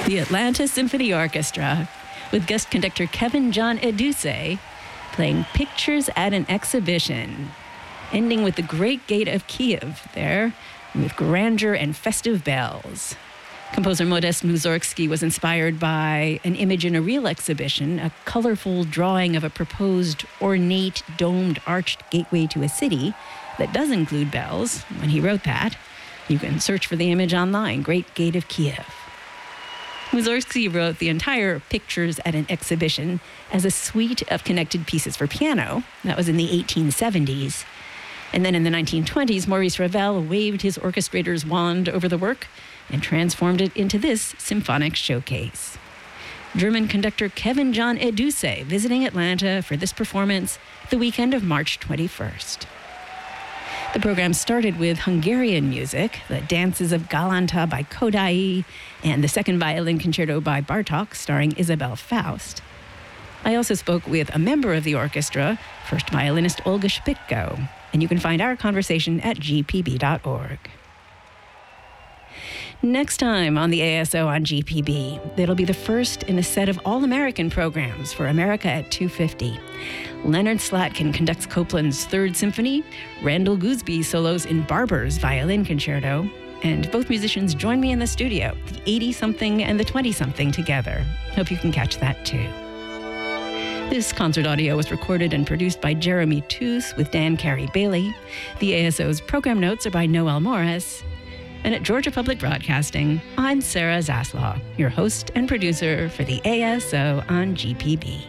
the Atlanta Symphony Orchestra, with guest conductor Kevin John Eduse playing Pictures at an Exhibition, ending with the Great Gate of Kiev there, with grandeur and festive bells. Composer Modest Mussorgsky was inspired by an image in a real exhibition, a colorful drawing of a proposed ornate, domed, arched gateway to a city that does include bells. When he wrote that, you can search for the image online, Great Gate of Kiev. Mussorgsky wrote the entire Pictures at an Exhibition as a suite of connected pieces for piano. That was in the 1870s. And then in the 1920s, Maurice Ravel waved his orchestrator's wand over the work and transformed it into this symphonic showcase. German conductor Kevin John Eduse visiting Atlanta for this performance the weekend of March 21st. The program started with Hungarian music, the Dances of Galanta by Kodály, and the Second Violin Concerto by Bartók, starring Isabel Faust. I also spoke with a member of the orchestra, first violinist Olga Shpitko, and you can find our conversation at gpb.org. Next time on the ASO on GPB, it'll be the first in a set of all-American programs for America at 250. Leonard Slatkin conducts Copland's Third Symphony, Randall Gooseby solos in Barber's Violin Concerto, and both musicians join me in the studio, the 80-something and the 20-something together. Hope you can catch that too. This concert audio was recorded and produced by Jeremy Toos with Dan Carey-Bailey. The ASO's program notes are by Noel Morris. And at Georgia Public Broadcasting, I'm Sarah Zaslaw, your host and producer for the ASO on GPB.